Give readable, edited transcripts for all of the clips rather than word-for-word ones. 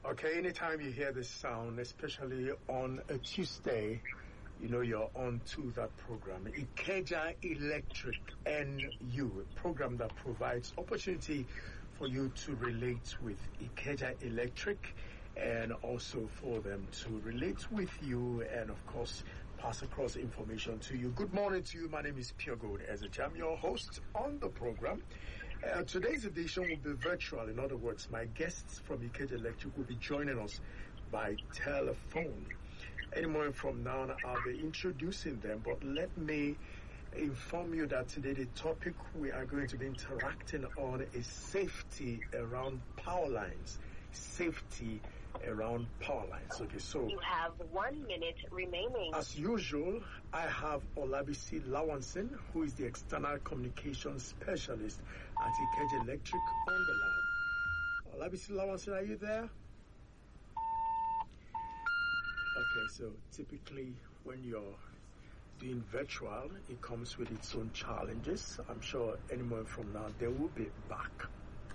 Okay, anytime you hear this sound, especially on a Tuesday, you know you're on to that program. Ikeja Electric NU, a program that provides opportunity for you to relate with Ikeja Electric and also for them to relate with you and, of course, pass across information to you. Good morning to you. My name is Pure Gold Ezecham, I'm your host on the program. Today's edition will be virtual. In other words, my guests from Ikeja Electric will be joining us by telephone. Any moment from now, I'll be introducing them, but let me inform you that today the topic we are going to be interacting on is safety around power lines. Safety around power lines. Okay, so you have 1 minute remaining. As usual, I have Olabisi Lawanson, who is the external communications specialist at Ikeja Electric on the line. Olabisi Lawanson, are you there? Okay, so typically when you're doing virtual, it comes with its own challenges. I'm sure any moment from now they will be back.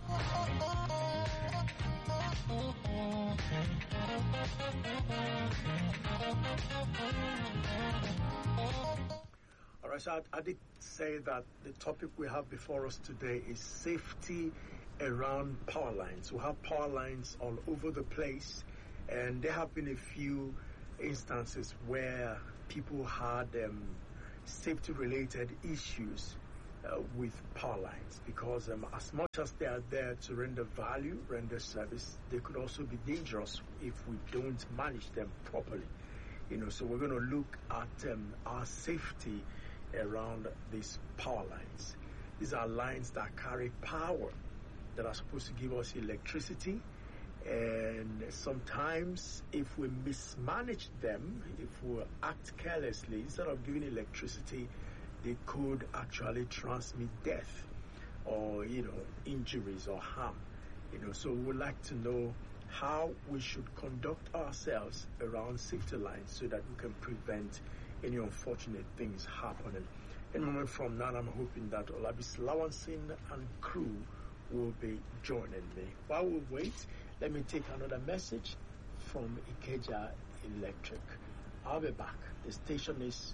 All right, so I did say that the topic we have before us today is safety around power lines. We have power lines all over the place, and there have been a few instances where people had safety-related issues with power lines because as much as they are there to render value, render service, they could also be dangerous if we don't manage them properly. So we're going to look at our safety around these power lines. These are lines that carry power that are supposed to give us electricity, and sometimes if we mismanage them, if we act carelessly, instead of giving electricity, they could actually transmit death or, injuries or harm. So we would like to know how we should conduct ourselves around safety lines so that we can prevent any unfortunate things happening. Any moment from now, I'm hoping that Olabisi Lawanson and crew will be joining me. While we wait, let me take another message from Ikeja Electric. I'll be back. The station is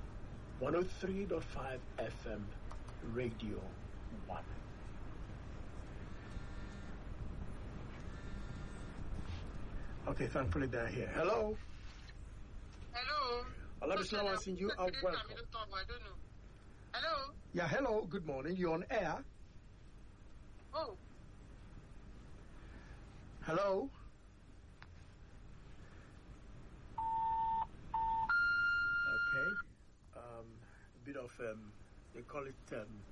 103.5 FM Radio 1. Okay, thankfully they're here. Hello. Hello. Olabisi Lawanson, you are welcome. I don't know. Hello. Yeah, hello. Good morning. You're on air. Oh. Hello. Okay. A bit of they call it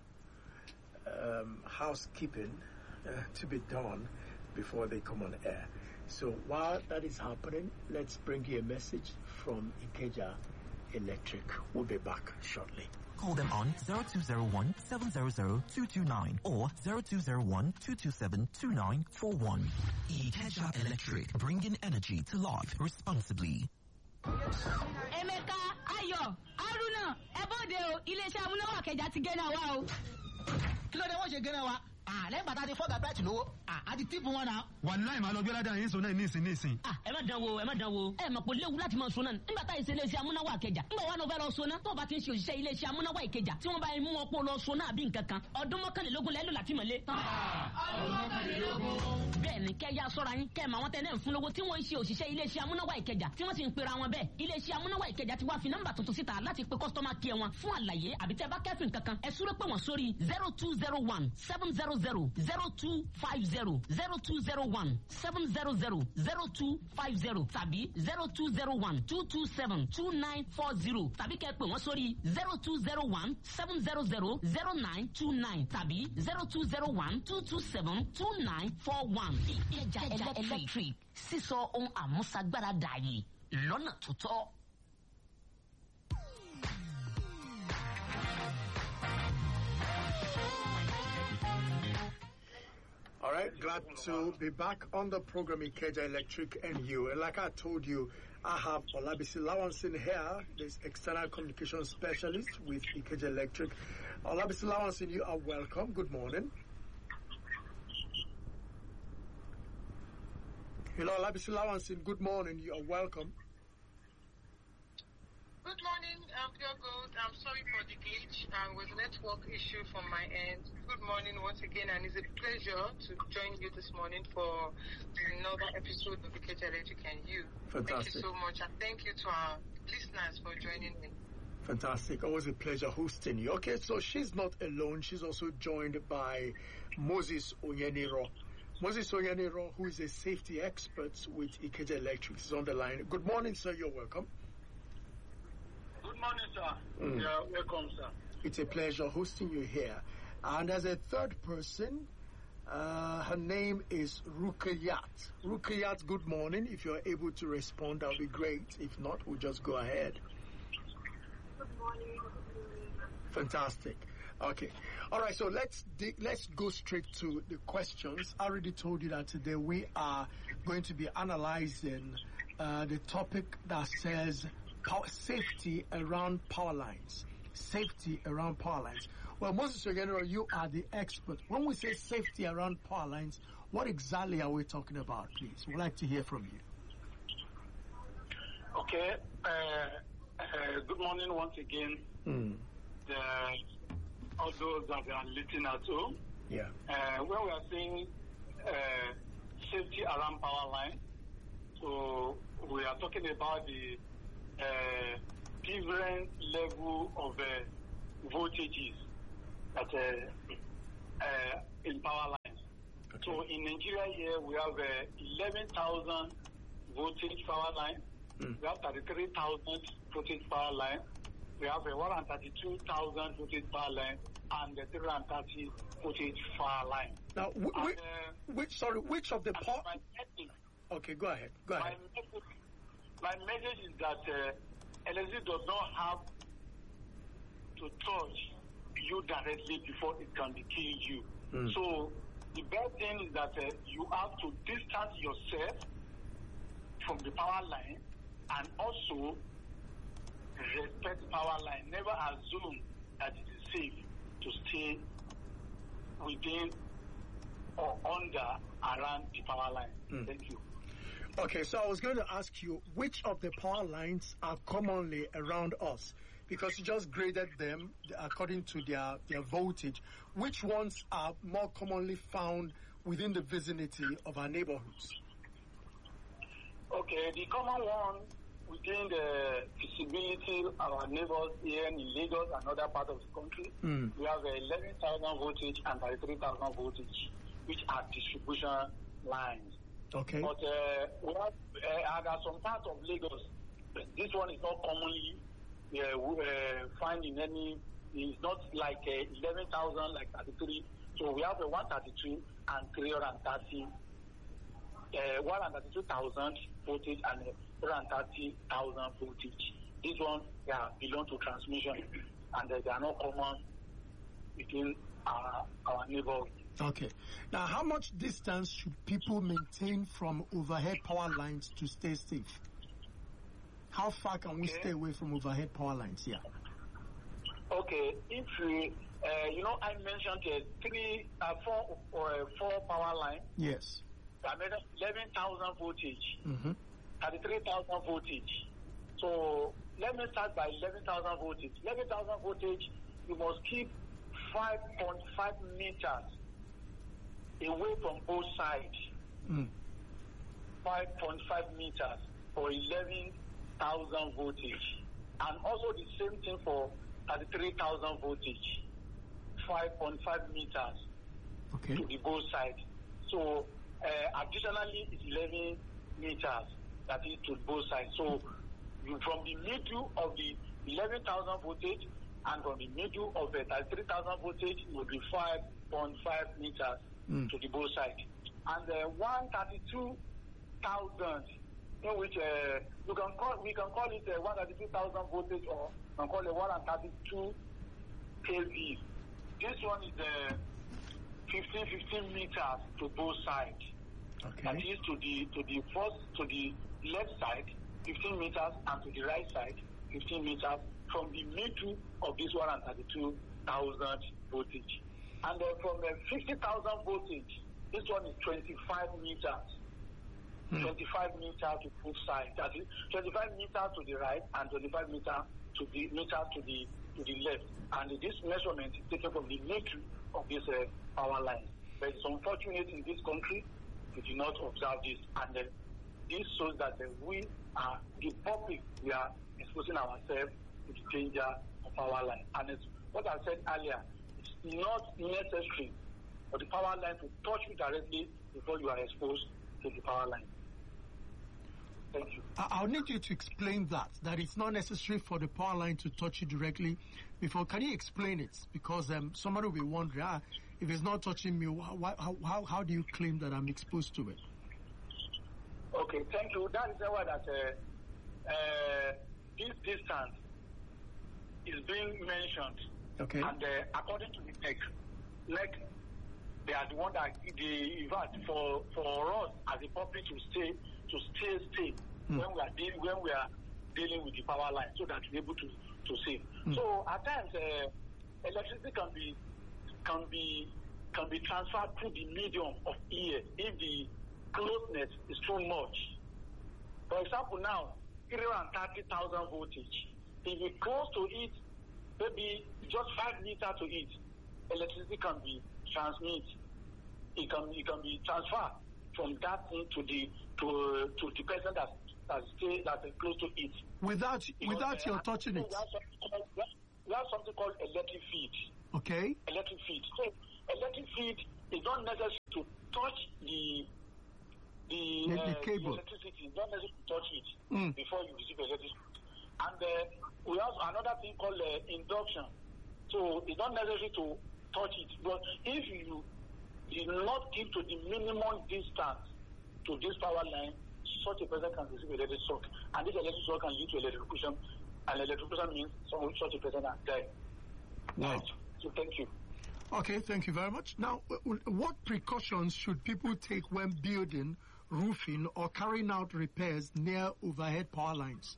housekeeping to be done before they come on air. So while that is happening, let's bring you a message from Ikeja Electric. We'll be back shortly. Call them on 0201 700 229 or 0201 227 2941. Ikeja Electric, bringing energy to life responsibly. Emeka, Ayo, Aruna, Ebode, Ilesha Munawa Keja ti gena wa o. Kí ló dé wọ́n ṣe gẹ́nà wa? Lẹ́yìn bàtà ti fọ́gà bẹ́ẹ̀tì lówó. Àti tíìpù wọn náà. Wàláì máa lọ bí ọládàá yín sọ náà nísìn. Ẹ má dán wò. Ẹ mọ̀ pé léwu láti máa sọ náà. Nígbà táyì ṣe iléeṣẹ́ amúnáwá Ìkẹjà. Nígbà wà ló fẹ́ lọ sọ náà. Tó bá ti ń ṣe òṣìṣẹ́ iléeṣẹ́ amúnáwá Ìkẹjà. Tí wọ́n bá mú wọn pọ̀ lọ sọ náà bí nǹkan kan. Ọdún mọ́kànlélógún lẹ́lò láti mọ̀lé. Ọdún mọ́kànlélógún. Bẹ́ẹ̀ni, kẹ́ yá sọ́ra yín. Kẹ́ mọ̀ àwọn tẹ́lẹ̀ ń fún lówó tí wọ́n ń ṣe òṣìṣẹ́ iléeṣẹ́ amúnáwá Ìkẹjà. Tí wọ́n sì ń pera wọn bẹ́ẹ̀. Iléeṣẹ́ amúnáwá Ìkẹjà ti wá fi nọ́mbà tuntun síta láti pe customer care wọn fún àlàyé àbí tẹ́ bá kẹ́fìn kankan. Ẹ súré pé wọ́n sórí 0201 700 0250 0201 700 0250 tàbí 0201 227 2940 tàbí kẹ́ pè wọ́n sórí 0201 700 0929 tàbí 0201 227 2941. Ikeja Electric sísọ ohun àmúṣagbára dààyè lọ́nà tó tọ́. All right, glad to be back on the program Ikeja Electric and you. And like I told you, I have Olabisi Lawanson here, this external communication specialist with Ikeja Electric. Olabisi Lawanson, you are welcome. Good morning. Hello, Labisi Lawansin. Good morning. You are welcome. Good morning, Pure Gold. I'm sorry for the glitch. It was a network issue from my end. Good morning once again, and it's a pleasure to join you this morning for another episode of the Ikeja Electric and You. Fantastic. Thank you so much, and thank you to our listeners for joining me. Fantastic. Always a pleasure hosting you. Okay, so she's not alone. She's also joined by Moses Onyeniro. Moses Onyeniro, who is a safety expert with Ikeja Electric, is on the line. Good morning, sir. You're welcome. Good morning, sir. Yeah, welcome, sir. It's a pleasure hosting you here. And as a third person, her name is Rukayat. Rukayat, good morning. If you're able to respond, that'll be great. If not, we'll just go ahead. Good morning. Fantastic. Okay. All right, so let's go straight to the questions. I already told you that today we are going to be analyzing the topic that says safety around power lines. Safety around power lines. Well, Moses Onyeniro, you are the expert. When we say safety around power lines, what exactly are we talking about, please? We'd like to hear from you. Okay. Good morning once again. All those that are listening at home. Yeah. When we are saying safety around power line, so we are talking about the different level of voltages that in power lines. Okay. So in Nigeria here we have 11,000 voltage power line. We have 33,000 voltage power line. We have 132,000 voltage power line and 330 voltage power line. Now, which of the power? Okay, go ahead. My message is that LSD does not have to touch you directly before it can be killing you. So the best thing is that you have to distance yourself from the power line and also respect power line. Never assume that it is safe to stay within or under around the power line. Thank you. Okay, so I was going to ask you, which of the power lines are commonly around us? Because you just graded them according to their voltage. Which ones are more commonly found within the vicinity of our neighborhoods? Okay, the common one within the visibility of our neighbors here in Lagos and other parts of the country, we have 11,000 voltage and 33,000 voltage, which are distribution lines. Okay. But we have, there are some parts of Lagos, this one is not commonly found in any, it's not like 11,000 like 33. So we have 132 and 330, 132,000 voltage and 330,000 voltage. This one belong to transmission and they are not common between our neighborhood. Okay. Now, how much distance should people maintain from overhead power lines to stay safe? How far can we stay away from overhead power lines here? Okay. If we, I mentioned four power lines. Yes. 11,000 voltage, 33,000 voltage. So let me start by 11,000 voltage. 11,000 voltage, you must keep 5.5 meters away from both sides. 5.5 meters for 11,000 voltage. And also the same thing for 33,000 voltage. 5.5 meters to the both sides. So additionally, it's 11 meters that is to both sides. So from the middle of the 11,000 voltage and from the middle of the 33,000 voltage will be 5.5 meters to the both sides. And 132,000, in which we can call it 132,000 voltage, or we can call it 132 kV. This one is 15 meters to both sides. Okay. That is to the left side 15 meters and to the right side 15 meters from the middle of this 132,000 voltage. And from 50,000 voltage, this one is 25 meters 25 meters to both sides. That is 25 meters to the right and 25 meters to the left. And this measurement is taken from the nature of this power line. But it's unfortunate in this country we do not observe this, and this shows that we are the public. We are exposing ourselves to the danger of power line. And it's what I said earlier. It's not necessary for the power line to touch you directly before you are exposed to the power line. Thank you. I'll need you to explain that it's not necessary for the power line to touch you directly before. Can you explain it? Because somebody will be wondering, if it's not touching me, how do you claim that I'm exposed to it? Okay, thank you. That is why that this distance is being mentioned. Okay. And according to the NEC, they are the one that in fact for us as a public to stay when we are dealing with the power line, so that we're able to save. So at times electricity can be transferred through the medium of ear if the closeness is too much. For example, now 330,000 voltage. If you're close to it, maybe just 5 meters to it, electricity can be transmitted. It can be transferred from that thing to the person that's close to it. Without your touching it. We have something called electric feed. Okay. Electric feed. So electric feed is not necessary to touch the cable. Electricity. It's not necessary to touch it before you receive electricity. And we have another thing called induction. So it's not necessary to touch it. But if you did not keep to the minimum distance to this power line, such a person can receive electric shock. And this electric shock can lead to electrocution. And electrocution means such a person has died. Wow. So thank you. Okay, thank you very much. Now, what precautions should people take when building, roofing, or carrying out repairs near overhead power lines?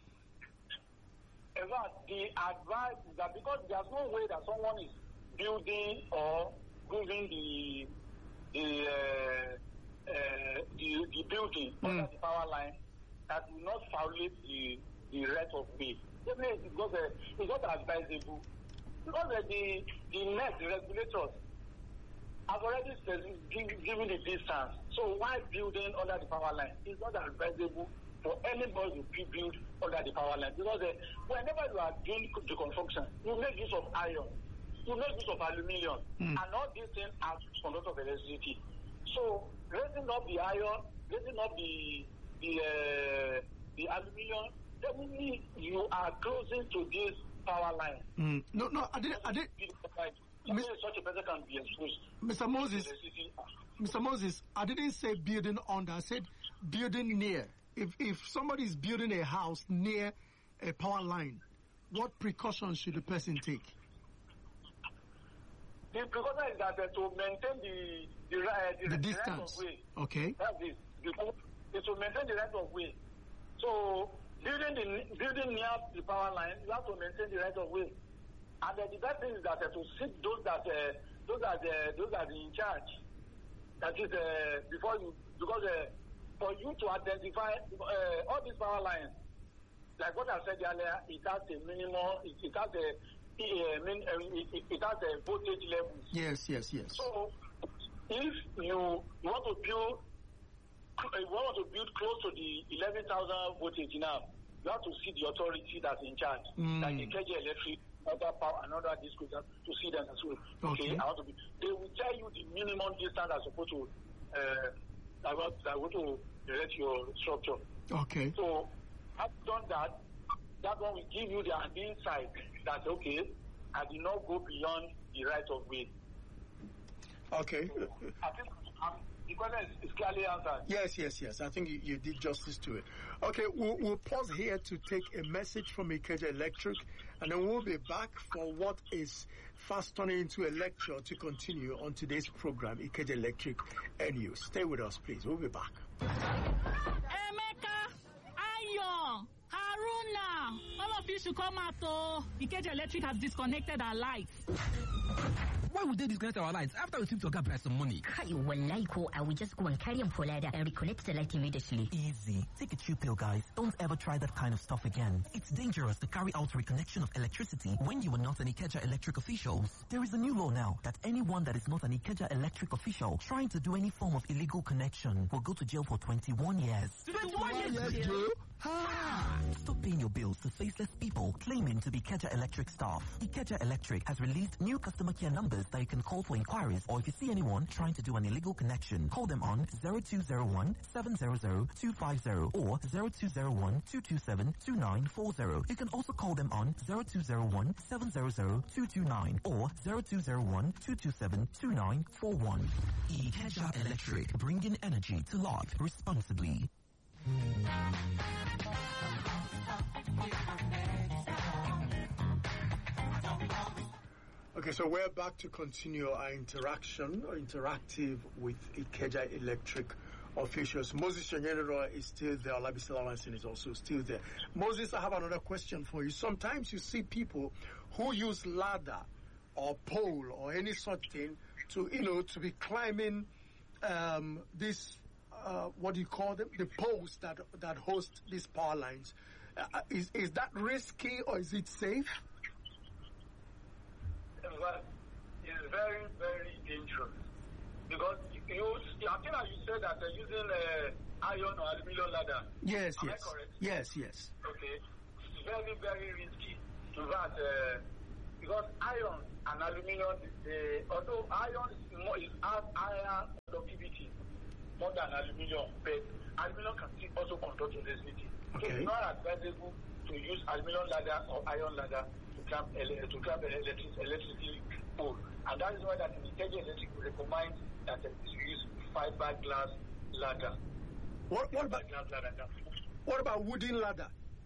In fact, the advice is that because there's no way that someone is building or moving the building under the power line that will not violate the right of way. It's not advisable. Because the NEC, the regulators, have already given the distance. So why building under the power line? It's not advisable for anybody to build under the power line. Because whenever you are doing the construction, you make use of iron, you make use of aluminium, and all these things are conductors of electricity. So raising up the iron, raising up the aluminium, definitely you are closing to this power line. No, I didn't. Such a person can be exposed. Mr. Moses, I didn't say building under. I said building near. If somebody is building a house near a power line, what precautions should the person take? The precaution is that to maintain the distance. right of way. Okay. That's it. It's to maintain the right of way. So building near the power line, you have to maintain the right of way. And the best thing is that to seek those that are in charge. That is for you to identify all these power lines, like what I said earlier, it has a minimum. It has a voltage level. Yes. So if you want to build close to the 11,000 voltage now, you have to see the authority that's in charge, like the KJ Electric, other power, another district, to see them as well. Okay, they will tell you the minimum distance that's supposed to erect your structure. Okay. So, I've done that. That one will give you the insight that I did not go beyond the right of way. Okay. So, I think the question is clearly answered. Yes. I think you did justice to it. Okay, we'll pause here to take a message from Ikeja Electric, and then we'll be back for what is fast turning into a lecture to continue on today's program, Ikeja Electric NU. Stay with us, please. We'll be back. Emeka, Ayo, Haruna, all of you should come out. Ikeja Electric has disconnected our lights. Why would they disconnect our lines after we took Oga Price some money? Kai, wallahi ko, I will just go and carry him for ladder and reconnect the light immediately. Easy. Take a chill pill, guys. Don't ever try that kind of stuff again. It's dangerous to carry out reconnection of electricity when you are not an Ikeja Electric official. There is a new law now that anyone that is not an Ikeja Electric official trying to do any form of illegal connection will go to jail for 21 years. 21 years, Joe? Stop paying your bills to faceless people claiming to be Ikeja Electric staff. Ikeja Electric has released new customer care numbers that you can call for inquiries, or if you see anyone trying to do an illegal connection, call them on 0201 700 250 or 0201 227 2940. You can also call them on 0201 700 229 or 0201 227 2941. Ikeja Electric, bringing energy to life responsibly. Okay, so we're back to continue our interactive with Ikeja Electric officials. Moses Shenyenero is still there. Olabisi Lawanson is also still there. Moses, I have another question for you. Sometimes you see people who use ladder or pole or any such thing to, to be climbing this, what do you call them? The poles that host these power lines. Is that risky or is it safe? Well, it's very, very dangerous. Because I think that you said that they're using iron or aluminum ladder. Yes, Am yes. I correct? Yes. Okay. It's very, very risky. In fact, because iron and aluminum, although iron has higher conductivity more than aluminum, but aluminum can still also conduct electricity. Okay. So it's not advisable to use aluminum ladder or iron ladder to clamp electricity pole. And that is why that Ikeja Electric recommends that you use fiberglass ladder. What about wooden ladder?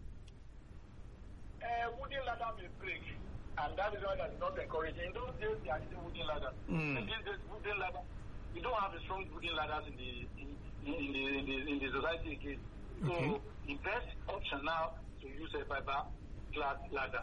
Wooden ladder may break, and that is why that is not encouraging. In those days, they are using wooden ladder. In these days, wooden ladder, we don't have the strong wooden ladders in the society again. Okay. So the best option now to use a fiberglass ladder.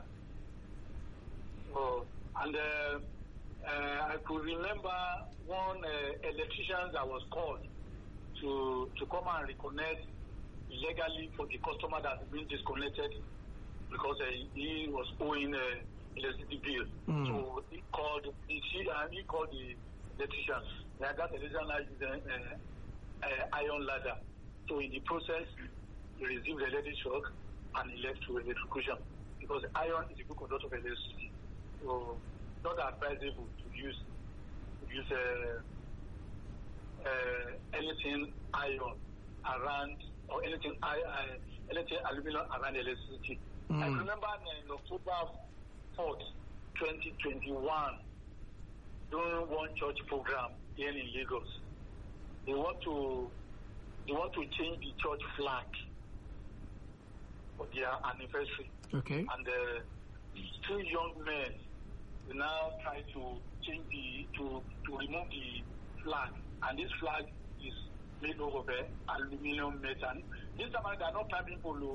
And I could remember one electrician that was called to come and reconnect illegally for the customer that had been disconnected because he was owing electricity bill. So he called the electrician. That electrician used iron ladder. So in the process, he received electric shock and he left to electrocution because iron is a good conductor of electricity. So not advisable to use anything iron around or anything aluminum around electricity. I remember in October 4th, 2021, during one church program here in Lagos, they want to change the church flag for their anniversary. Okay. And two young men will now try to change to remove the flag, and this flag is made of aluminum metal. This time they are not climbing polo.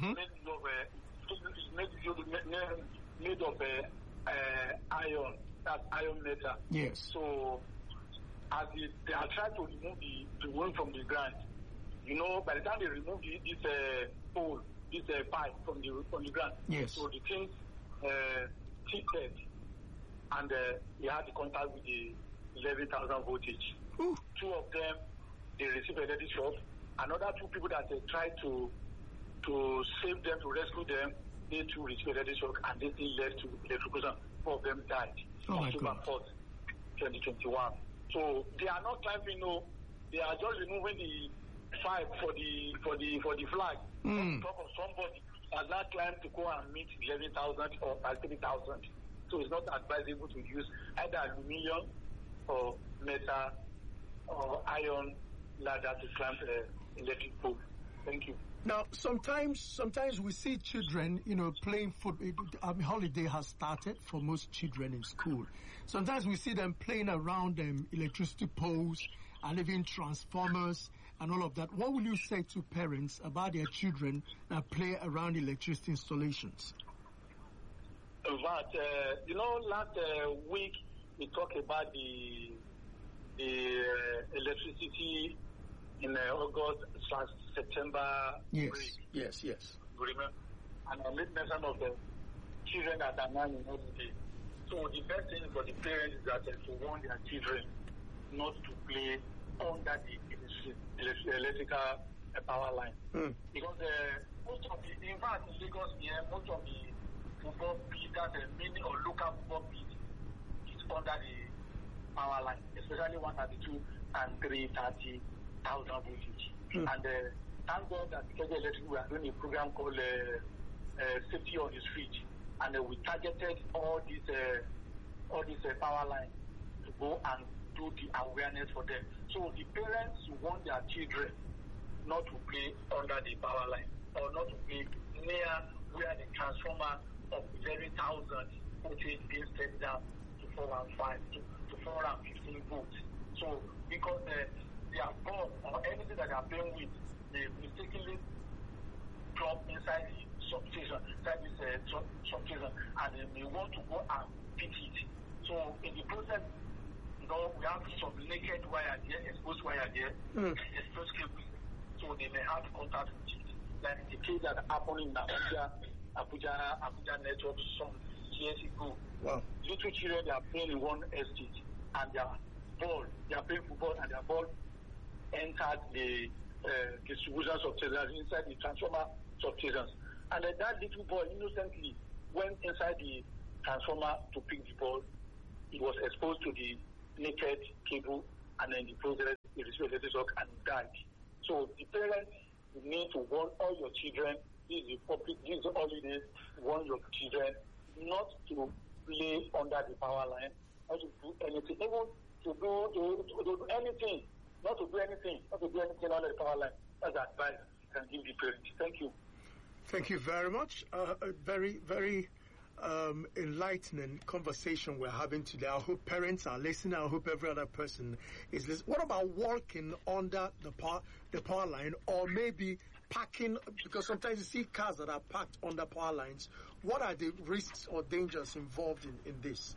Made of iron. That's iron metal. Yes. So as they are trying to remove the wood from the ground, by the time they remove this pole, this pipe from the ground, yes. So the thing tilted, and they had the contact with the 11,000 voltage. Ooh. Two of them, they received electric shock. Another two people that they tried to save them, to rescue them, they too received electric shock, and they still led to electrocution. Four of them died. October 4th, 2021. So they are not climbing, they are just removing the pipe for the flag on top of somebody has not climbed to go and meet 11,000 or 3,000. So it's not advisable to use either aluminum or metal or iron ladder to climb electric pole. Thank you. Now, sometimes we see children, playing football. Holiday has started for most children in school. Sometimes we see them playing around electricity poles and even transformers and all of that. What will you say to parents about their children that play around electricity installations? But, last week we talk about the electricity in August/September. Yes. Remember, and I made mention of the children that are now in holiday. So the best thing for the parents is that to warn their children not to play under the electrical power line. Because most of the, in fact, in Lagos here, most of the football pitch, mini or local football pitch, is under the power line, especially 132 and 330,000 voltage. And thank God that because electric, we are doing a program called Safety on the Street, and we targeted all these power lines to go and do the awareness for them. So the parents want their children not to play under the power line or not to play near where the transformer of 11,000 voltage being stepped down to 415 to 415 volts. So because their ball or anything that they are playing with, they mistakenly drop inside the substation, inside this substation, and they may want to go and pick it. So in the process, we have some naked wire there, exposed wire there, exposed cables. So they may have contact with it. Like the case that happened in Abuja network some years ago. Wow. Little children, they are playing in one estate, and they are playing football, and their ball entered the distribution substations inside the transformer substations. And that little boy innocently went inside the transformer to pick the ball. He was exposed to the naked cable, and then the process he received a shock and died. So the parents need to warn all your children. This is public. This is holidays. Warn your children not to play under the power line, not to do anything, even to do anything, not to do anything under the power line. That's the advice you can give the parents. Thank you. Thank you very much. A very, very enlightening conversation we're having today. I hope parents are listening. I hope every other person is listening. What about walking under the power line, or maybe parking? Because sometimes you see cars that are parked under power lines. What are the risks or dangers involved in this?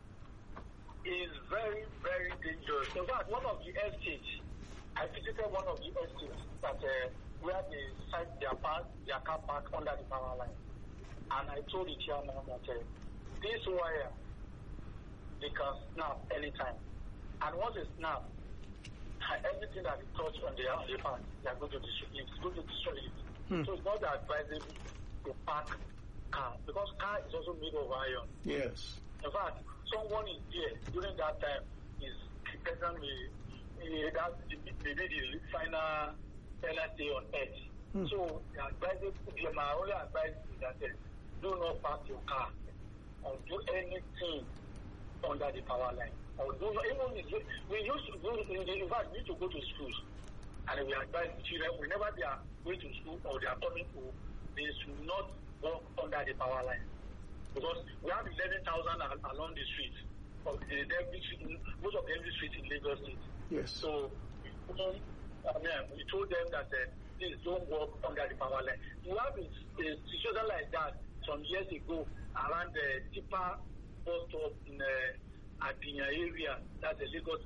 It's very, very dangerous. In fact, one of the estates, I visited one of the estates that where they site their car park under the power line. And I told the chairman that this wire, they can snap anytime. And once they snap, everything that they touch on the path, they are going to destroy it. So it's not advisable to park car, because car is also made of iron. Yes. In fact, someone is there during that time, is the person maybe the final stay on earth. So my only advice is that do not park your car or do anything under the power line. Or do not, even we used to do, in fact, we need to go to schools, and we advise the children whenever they are going to school or they are coming home, they should not walk under the power line, because we have 11,000 along the street of most of every street in Lagos State. Yes. So we told them that please don't walk under the power line. You have a situation like that some years ago around the Tipa bus stop in Adinya area, that's the Lagos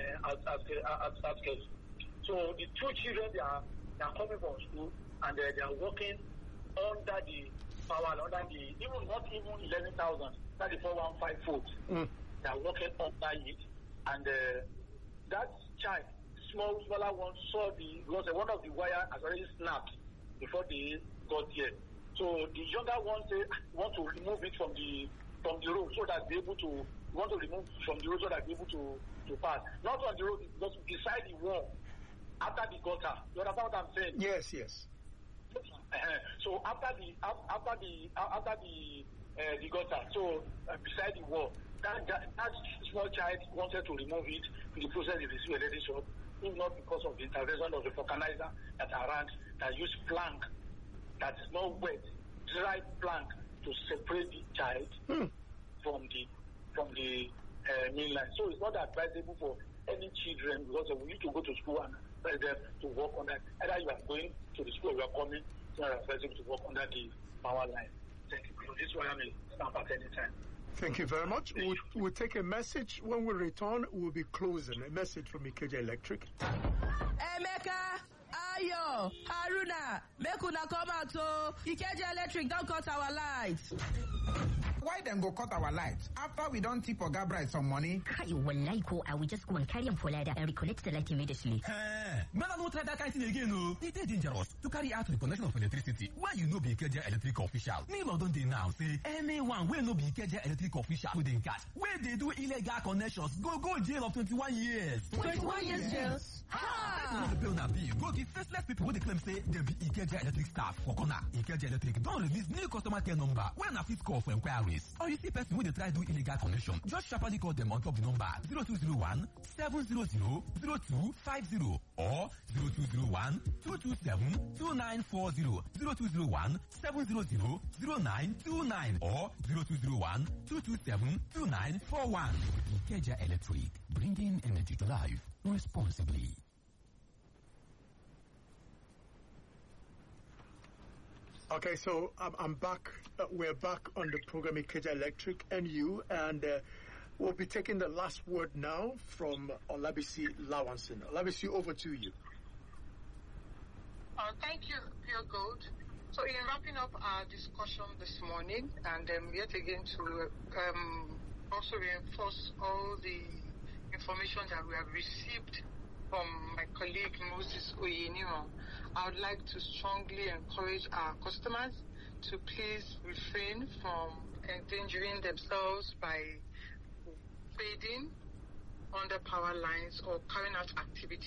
outskirts. So the two children, they are coming from school, and they are walking under the power, under the not even 11,000, that's the 415 volts. They are walking under it, and that child, smaller one, saw because one of the wire has already snapped before they got here. So the younger one want to remove it from the road so that they're able to pass. Not on the road, but beside the wall, after the gutter. You understand what I'm saying? Yes. So after the gutter, so beside the wall, that small child wanted to remove it. In the process, he received a lady shot. If not because of the intervention of the vulcanizer that around, that use plank that is not wet, dry plank to separate the child from the mainland. So it's not advisable for any children, because we need to go to school and tell them to walk on that. Either you are going to the school or you are coming, it's not advisable to walk under the power line. Thank you. So this one I may snap at any time. Thank you very much. We'll take a message. When we return, we'll be closing. A message from Ikeja Electric. Emeka, Ayo, Haruna, make una come out. Ikeja Electric don't cut our lights. Why then go cut our lights after we don't tip Oga Bright some money? Wallahi ko, I will just go and carry him for ladder and recollect the light immediately. Man, I don't try that kind of thing again, no. It is dangerous to carry out the connection of electricity. Why you know be Ikeja Electric official? Me don't they now say anyone will no be Ikeja Electric official within cash. Where they do illegal connections, go jail of 21 years. 21 years jail? Ha! The bill now be go give faceless people who they claim say they be Ikeja Electric staff for corner. Ikeja Electric don't release new customer care number when a fit call for inquiries. Or you see person when they try do illegal connection, just sharply call them on top the number 0201 700 0250 or 0201 227 2940 0201 700 0929 or 0201 227 2941. Ikeja Electric, bringing energy to life responsibly. Okay, so I'm back. We're back on the program Ikeja Electric and you, and we'll be taking the last word now from Olabisi Lawanson. Olabisi, over to you. Thank you, Pure Gold. So in wrapping up our discussion this morning, and yet again to also reinforce all the information that we have received from my colleague Moses Oyeniran, I would like to strongly encourage our customers to please refrain from endangering themselves by fading under power lines or carrying out activities